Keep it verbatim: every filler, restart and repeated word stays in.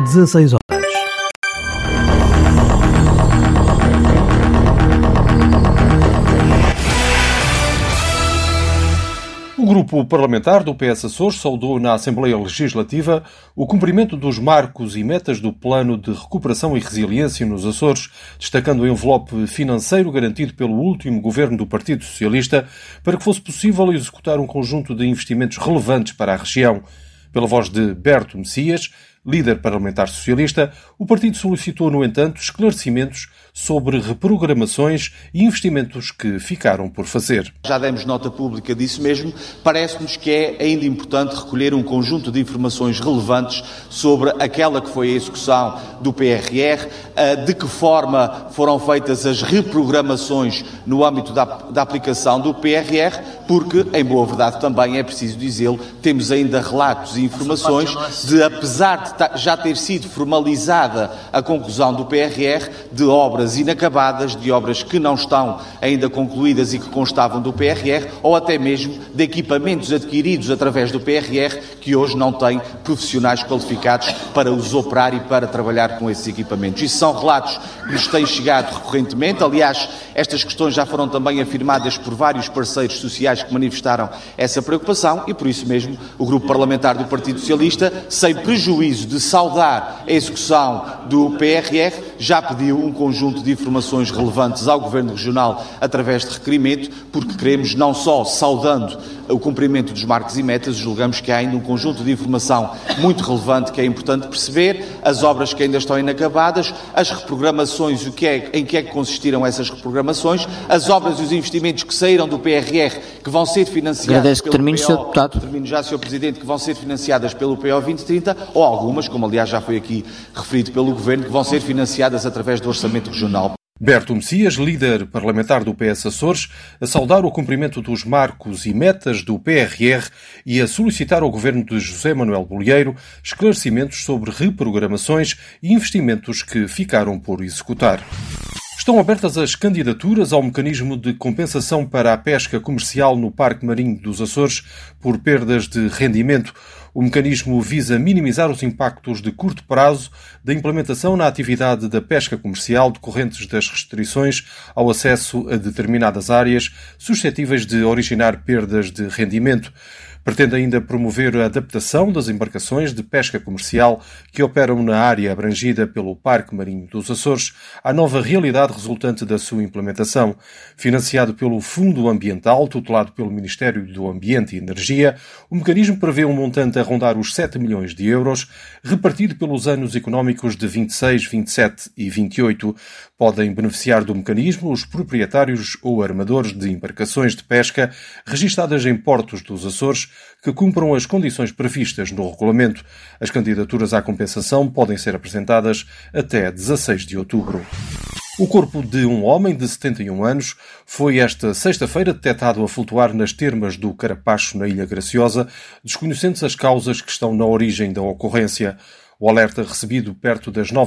dezasseis horas. O grupo parlamentar do P S Açores saudou na Assembleia Legislativa o cumprimento dos marcos e metas do Plano de Recuperação e Resiliência nos Açores, destacando o envelope financeiro garantido pelo último governo do Partido Socialista para que fosse possível executar um conjunto de investimentos relevantes para a região. Pela voz de Berto Messias, líder parlamentar socialista, o partido solicitou, no entanto, esclarecimentos sobre reprogramações e investimentos que ficaram por fazer. Já demos nota pública disso mesmo. Parece-nos que é ainda importante recolher um conjunto de informações relevantes sobre aquela que foi a execução do P R R, de que forma foram feitas as reprogramações no âmbito da, da aplicação do P R R, porque, em boa verdade também, é preciso dizê-lo, temos ainda relatos e informações de, apesar de já ter sido formalizada a conclusão do P R R, de obras inacabadas, de obras que não estão ainda concluídas e que constavam do P R R, ou até mesmo de equipamentos adquiridos através do P R R que hoje não têm profissionais qualificados para os operar e para trabalhar com esses equipamentos. Isso são relatos que nos têm chegado recorrentemente. Aliás, estas questões já foram também afirmadas por vários parceiros sociais que manifestaram essa preocupação e, por isso mesmo, o Grupo Parlamentar do Partido Socialista, sem prejuízo de saudar a execução do P R R, já pediu um conjunto de informações relevantes ao Governo Regional através de requerimento, porque queremos, não só saudando o cumprimento dos marcos e metas, julgamos que há ainda um conjunto de informação muito relevante que é importante perceber, as obras que ainda estão inacabadas, as reprogramações, o que é, em que é que consistiram essas reprogramações, as obras e os investimentos que saíram do P R R, que vão ser financiados Agradeço pelo que termine, P O, senhor Deputado. termino já, senhor Presidente, que vão ser financiadas pelo P O vinte trinta, ou algumas, como aliás já foi aqui referido pelo Governo, que vão ser financiadas através do Orçamento Regional. Berto Messias, líder parlamentar do P S Açores, a saudar o cumprimento dos marcos e metas do P R R e a solicitar ao governo de José Manuel Bolieiro esclarecimentos sobre reprogramações e investimentos que ficaram por executar. Estão abertas as candidaturas ao mecanismo de compensação para a pesca comercial no Parque Marinho dos Açores por perdas de rendimento. O mecanismo visa minimizar os impactos de curto prazo da implementação na atividade da pesca comercial decorrentes das restrições ao acesso a determinadas áreas suscetíveis de originar perdas de rendimento. Pretende ainda promover a adaptação das embarcações de pesca comercial que operam na área abrangida pelo Parque Marinho dos Açores à nova realidade resultante da sua implementação. Financiado pelo Fundo Ambiental, tutelado pelo Ministério do Ambiente e Energia, o mecanismo prevê um montante a rondar os sete milhões de euros, repartido pelos anos económicos de vinte e seis, vinte e sete e vinte e oito. Podem beneficiar do mecanismo os proprietários ou armadores de embarcações de pesca registadas em portos dos Açores que cumpram as condições previstas no regulamento. As candidaturas à compensação podem ser apresentadas até dezasseis de outubro. O corpo de um homem de setenta e um anos foi esta sexta-feira detectado a flutuar nas termas do Carapacho, na Ilha Graciosa, desconhecendo as causas que estão na origem da ocorrência. O alerta recebido perto das nove